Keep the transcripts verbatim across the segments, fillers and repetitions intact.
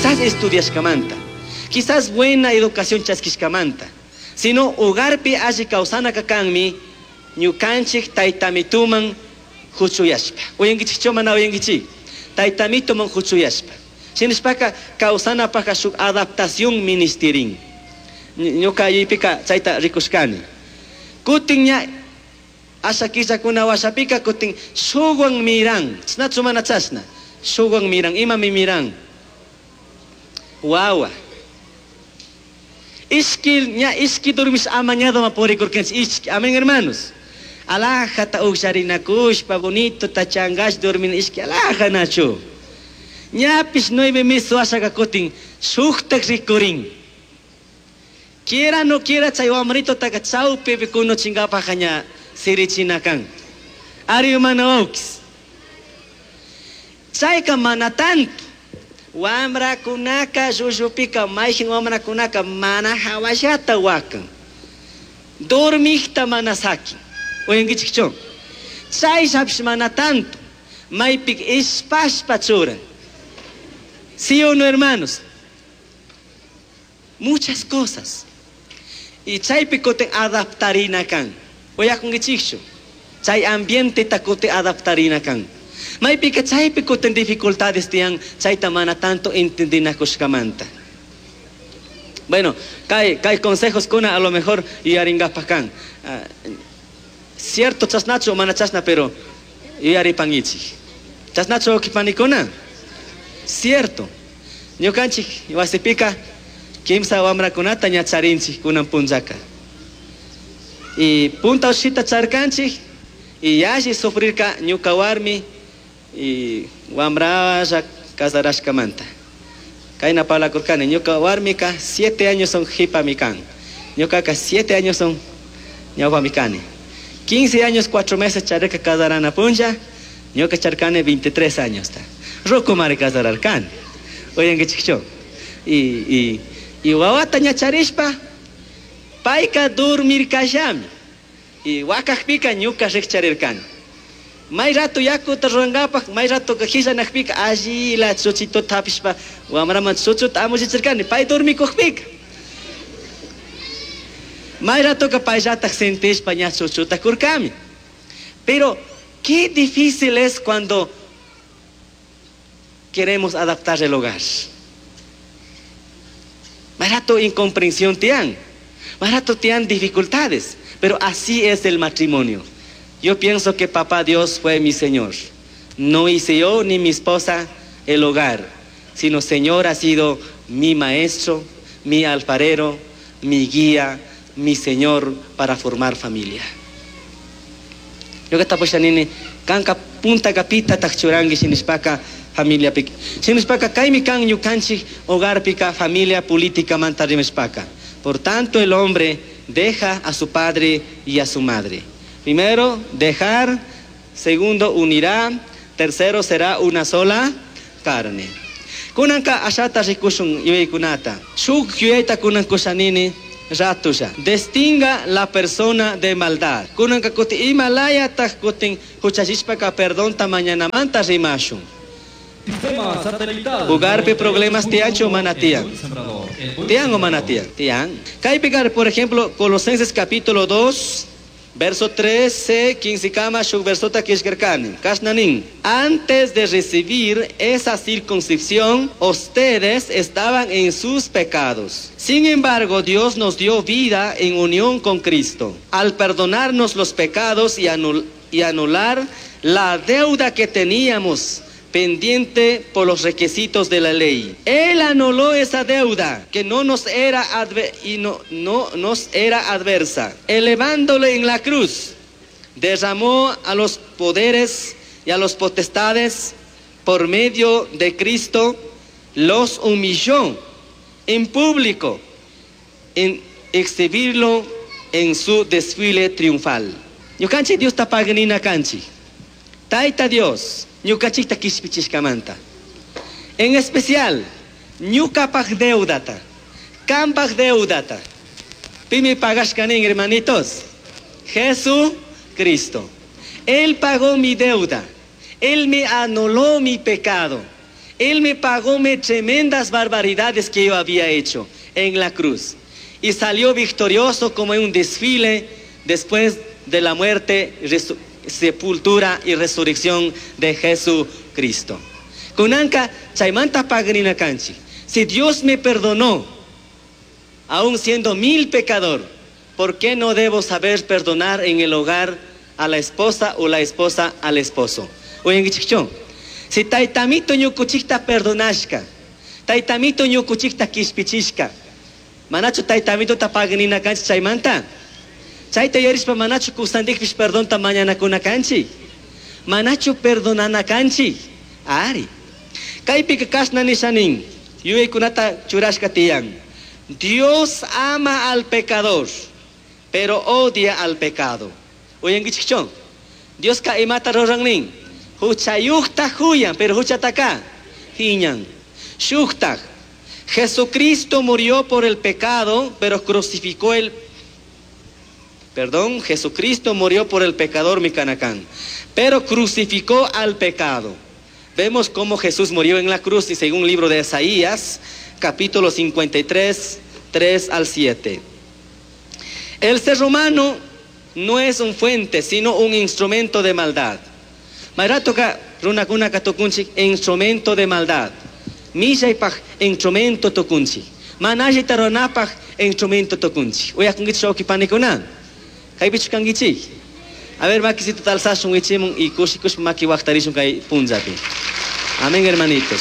quizás estudiashkamanta, quizás buena educación chaskishkamanta, sino hogarpi alli kausana kakanmi, ñukanchik taytamituman huchuyashpa. Oyankichik mana oyankichik, taytamituman huchuyashpa. Shinishpaka kausana paka shuk adaptación ministerin. Ñuka yipika chayta rikushkani. Kutin ña asa kishakuna washapika kutin shuwan miran. Chnachu mana chasna. Shuwan miran, ima mi miran. Wawa. Iski ña iski dormis amañado mapurikurkench iski. Amén, hermanos. Alaja ta uxarinakushpa bonito tachangash dormin iski alaja nacho. Ñapis nueve meses asaka kutin shuktak rikurin. Quiera no quiera chay wamrito taka chawpi kuno chingapa haña sirichinakan. Ari mana oks. Chayka mana tanto. Wamra kunaka jujupika maichin wamra kunaka mana hawashata wakan. Dormikta mana saki. Oyengichikchon. Chay sabes mana tanto. Maipik espash pachura. ¿Sí o no, hermanos? Muchas cosas. Y chay picote adaptarina kan. Oya con gichicho. Chay ambiente tacote adaptarina kan. May pica chay picote dificultades tiang chay tamana tanto entendina kushkamanta. Bueno, kay kay consejos kuna a lo mejor y aringapakan. Uh, cierto chasnacho mana chasna pero y aripangichi. Chasnacho kipanikuna. Cierto. Ñukanchik wasipika kimsa wamra kunata ñacharinchik kunan punjaka. Y punta ushita charkanchik y yashi sufrirka ñuka warmi y wamraya kasarashkamanta. Kayna parlakurkani ñuka warmika siete años son hipamikan. Ñukaka siete años son ñawamikani. quince años, cuatro meses chareka kasarana punja. Ñuka charkane veintitrés años ta. Roko mari kasararkan. Oyen que chicho. Y y y wawata ñacharishpa paika dormir kashami. Y wakakpika ñuka rikcharirkan. May rato yakuta rangapa, may rato kahisa nakpika allí la chuchito tapishpa wamraman chuchut amujichirkan. Pay dormi kokpika. May rato ka paijata sentishpa ña chuchuta kurkami. Pero qué difícil es cuando queremos adaptar el hogar. Barato incomprensión tian, barato tian dificultades, pero así es el matrimonio. Yo pienso que papá Dios fue mi Señor. No hice yo ni mi esposa el hogar, sino Señor ha sido mi maestro, mi alfarero, mi guía, mi Señor para formar familia. Yo que tapo shanini kanka punta kapita takchurangi sinispaka familia pik. Sinispaka kaimi kan ñukanchik hogar pika familia política manta rimespaka. Por tanto el hombre deja a su padre y a su madre. Primero, dejar. Segundo, unirá. Tercero, será una sola carne. Kunanka ashata rikushun yui kunata. Shuk yueta kunan kushanini ratusha. Distinga la persona de maldad. Kunanka kuti Himalaya tak kutin huchashishpaka perdón ta mañana manta rimashun. Jugar pe problemas tian o manatian. Tian o manatian. Tian. Kai pegar, por ejemplo, Colosenses capítulo dos. Verso trece, quince kama shuk versota kishkerkani. Kashnanin. Antes de recibir esa circuncisión, ustedes estaban en sus pecados. Sin embargo, Dios nos dio vida en unión con Cristo. Al perdonarnos los pecados y, anul y anular la deuda que teníamos pendiente por los requisitos de la ley. Él anuló esa deuda que no nos era y no, no nos era adversa, elevándole en la cruz. Derramó a los poderes y a los potestades por medio de Cristo, los humilló en público, en exhibirlo en su desfile triunfal. Yo canchi Dios tapaganina canchi. Taita Dios. Ñukachita kispichishkamanta. En especial, ñukapak deudata, kampak deudata. Pimi pagashkanin, hermanitos. Jesucristo. Él pagó mi deuda. Él me anuló mi pecado. Él me pagó me tremendas barbaridades que yo había hecho en la cruz. Y salió victorioso como en un desfile después de la muerte, sepultura y resurrección de Jesucristo. Kunanka chaymanta paganina kanchi. Si Dios me perdonó, aún siendo mil pecador, ¿por qué no debo saber perdonar en el hogar a la esposa o la esposa al esposo? Oye, si taitamito ñukuchikta perdonashka, taitamito ñukuchikta kishpichishka, manacho taitamito tapaganina kanchi chaymanta. Chayta yarishpa manacho kusandikpish perdón ta mañana kuna kanchi. Manacho perdonana kanchi. Ari. Kaypika kashna nishanin. Yui kunata churashka tiyan. Dios ama al pecador, pero odia al pecado. Oyen gichikchon. Dios ka imata rorangnin. Huchayukta huyan, pero huchataka hiñan. Shukta. Jesucristo murió por el pecado, pero crucificó el Perdón, Jesucristo murió por el pecador Micanacán, pero crucificó al pecado. Vemos cómo Jesús murió en la cruz y según el libro de Isaías, capítulo cincuenta y tres, tres al siete. El ser humano no es un fuente, sino un instrumento de maldad. Maratoka runakuna katokunchi, instrumento de maldad. Mishaipaj, instrumento tokunchi. Manaji taronapaj, instrumento tokunchi. Oya kungit shoki panikunan. Kaibich kangichi. A ver, makisito talsashun ichimon y kushikush maki waktarishun kai punzapi. Amén, hermanitos.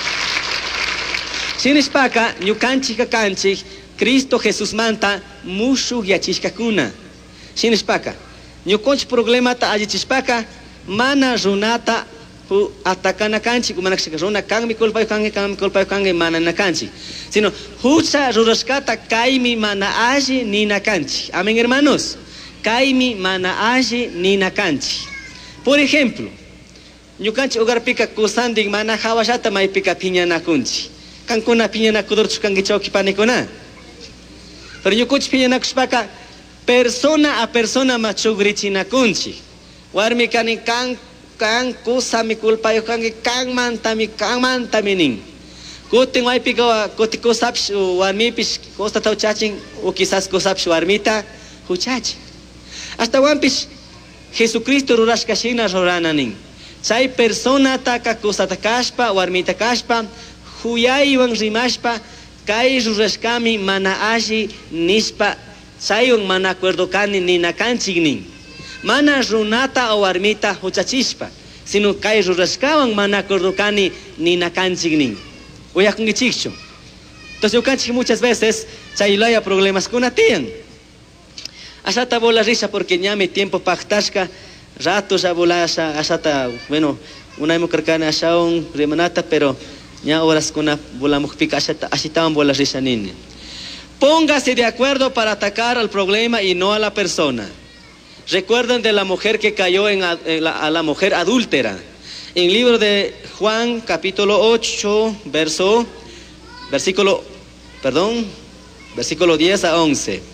Sinishpaka, ñukanchi kakanchi, Cristo Jesús manta, mushu yachishkakuna. Sinishpaka, ñukonchi problema ta ajichishpaka, mana runata hu atakana kanchi, kumanakshika runa kang mi kulpayo kange, kang mi kulpayo kange, mana nakanchi. Sino, hucha rurashkata kaimi mana aji ni nakanchi. Amén, hermanos. Kaimi mana aji ni nakanchi. Por ejemplo, ñukanchi ugarpika kusandik mana hawashata maipika piña nakunchi. Kankuna piña nakudur chukangi chauki panikuna. Pero ñukunchi piña nakushpaka persona a persona machugrichi nakunchi. Warmi kani kan kan kusa mi kulpayo kangi kan mantami kan mantami nin. Kutin maipika kuti kusapsh warmipish kusta tauchachin o quizás kusapsh warmita huchachi. Hasta wampish Jesucristo rurashkashina rurananin. Chay persona taka kusata kashpa, warmita kashpa, huyaywan rimashpa, kay rurashkami mana ashi nishpa, chaywan mana acuerdo kani ni nakanchik nin. Mana runata o warmita huchachishpa, sino kay rurashkawan mana acuerdo kani ni nakanchik nin. Uyakungichikcho. Entonces yo canchik muchas veces, chaylaya problemas con atian. Asata bola risa porque ya mi tiempo pactashka, rato ya bola asata, bueno, una emucarcana ashaon, remanata, pero ya horas con una bola mujpica asata, asitaban bola risa niña. Póngase de acuerdo para atacar al problema y no a la persona. Recuerden de la mujer que cayó en a, en la, a la mujer adúltera. En el libro de Juan, capítulo ocho, verso, versículo, perdón, versículo diez a once.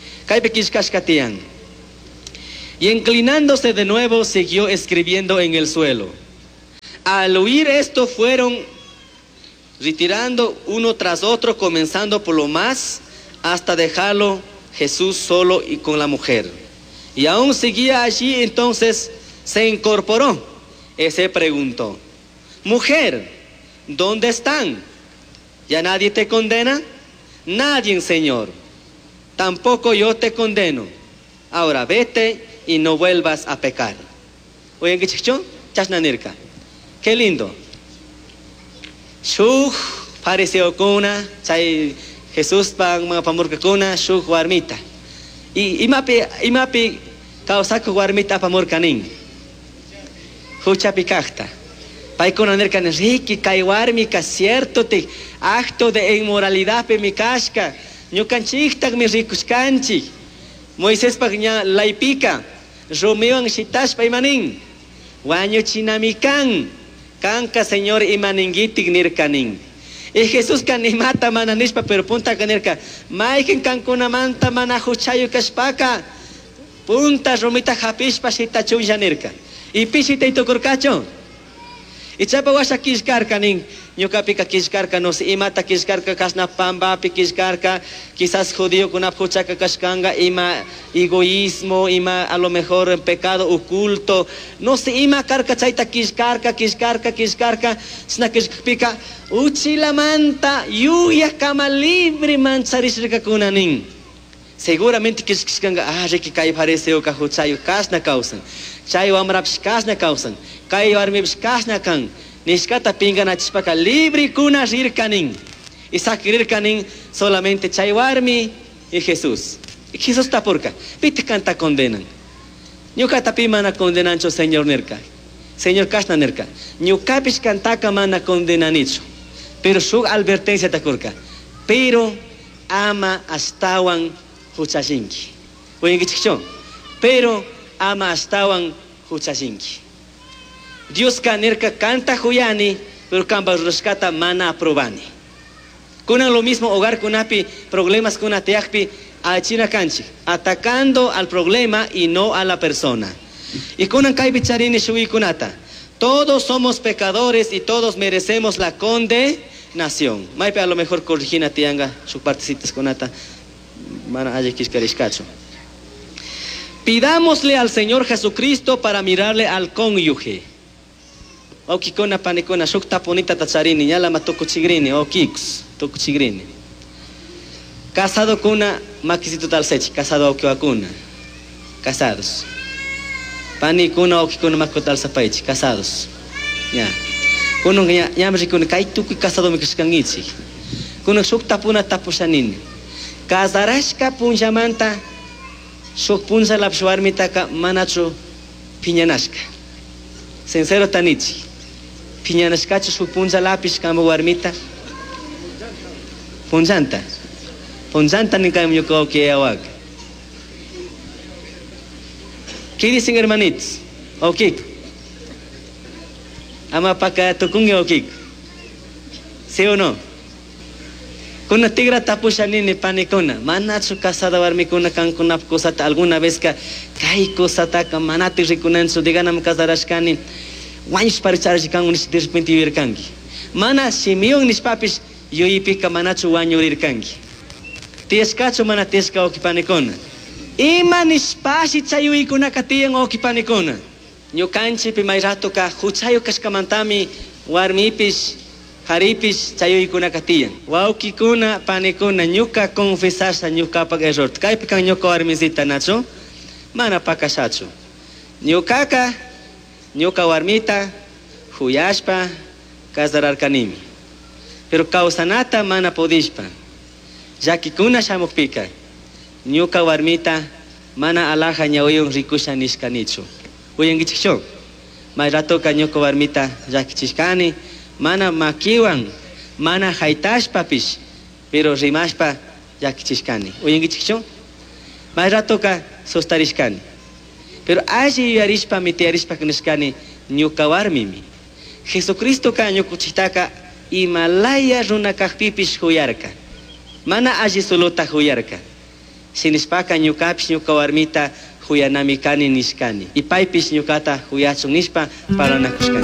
Y inclinándose de nuevo siguió escribiendo en el suelo. Al oír esto fueron retirando uno tras otro, comenzando por lo más hasta dejarlo Jesús solo y con la mujer. Y aún seguía allí, entonces se incorporó y se preguntó: mujer, ¿dónde están? ¿Ya nadie te condena? Nadie, Señor. Tampoco yo te condeno. Ahora vete y no vuelvas a pecar. Oye, ¿qué chicho? Chasnanirka. Qué lindo. Shuk pareció kuna, chay Jesús pang mga pamurka kuna, shuk warmita. Y imapi imapi kausaku warmita pamurka ning. Huchapi kakta. Pai kuna nirka nriki kay warmika cierto te acto de inmoralidad pe mi kashka. Ñukanchiktak mi rikuskanchi. Moisés pagña laipika. Romeo ang shitashpa imanin. Waño chinamikan. Kanka señor imaningitik nirkanin. Y Jesús kanimata mananishpa pero punta kanirka. Maikin kankuna manta manahuchayo kashpaka. Punta romita hapishpa shitachun yanirka. Y pishita itokurkacho. Y chapa washa kishkar kanin. ñukapica kishkarka no sé imata kishkarka kasna pambapi kishkarka quizás judío kunap huchaka kashkanga ima egoísmo ima a lo mejor pecado oculto no sé ima karka chayta kishkarka kishkarka kishkarka sna kishkpika uchilamanta yuya kama libre mancharishka kunanin seguramente kishkanga ah reki kay pareceu ka huchayo kasna causan chay wamrapish kasna causan kay warmipish kasna kan Nishkata pingana chispaka libre kuna rirkanin. Y sakirirkanin solamente chaywarmi y Jesús. Y Jesús tapurka. Pite canta condenan. Ñukata pimana condenancho Señor nerka. Señor kasna nerka. Ñukapish cantaka mana condenanicho. Pero su advertencia takurka. Pero ama astawan huchashinki. Oyengichichon. Pero ama astawan huchashinki. Dios canerka canta huyani, pero camba rescata mana aprobani. Kunan lo mismo hogar kunapi problemas kuna teakpi a china canchi, atacando al problema y no a la persona. Y kunan kai bicharini shui kunata. Todos somos pecadores y todos merecemos la condenación. Maipe a lo mejor corrigina tianga su partecitas kunata. Mana aye kiskarishkacho. Pidámosle al Señor Jesucristo para mirarle al cónyuge. Okikona panikona shukta ponita tacharini nyala matoko chigrini okiks toko chigrini casado kuna makisito talsechi casado okiwakuna casados panikuna okikuna makotal sapaichi casados ya kuno nya nyamri kuna kaituku casado mikiskangichi kuno shukta puna tapushanini casarashka punjamanta shuk punza lapshwarmitaka manacho piñanashka sincero tanichi Piñanashkacho su punza lápiz kama warmita punzanta punzanta ni kama yuko que awag. ¿Qué dicen hermanitos? Ok. Ama paka tukungi ok. ¿Sí o no? Kuna tigra tapushanin ni panikuna. Manacho casada warmikuna kan kuna cosata alguna vez ka kai cosata ka manati rikunanso diganam casarashkani. Wanhos para echar de cão unis de repente ir cangue. Mana se miong nis papis yo ipika manacho wanho ir cangue. Tiescacho mana tiesca okipanekona. Ima nis pasi chayo ikuna katiang okipanekona. Nyo kanchi pi may rato ka huchayo kaskamantami warmipis haripis chayo ikuna katiang. Wow kikuna panekona nyuka confesasa nyuka pag error. Kay pikang nyuka warmisita nacho mana pakasacho. Nyukaka Ñuka warmita, huyashpa, casararkanimi. Pero causanata mana podishpa. Ya que kuna shamukpika. Ñuka warmita, mana alaja ñaoyon rikusha nishkanichu. Uyangichichon. May ratoka ñuka warmita, ya que chishkani, mana makiwan, mana haitashpa pish. Pero rimashpa, ya que chishkani. Uyangichichon. May ratoka sustarishkani. Pero allí yarishpa mitiarishpa kunishkani ñuka warmimi. Jesucristo ka ñukuchitaka Himalaya runa kakpipish huyarka. Mana allí solota huyarka. Sinishpaka ñukapish ñuka warmita huyanami kani nishkani. Y paypish ñukata huyachun nishpa para nakushkani.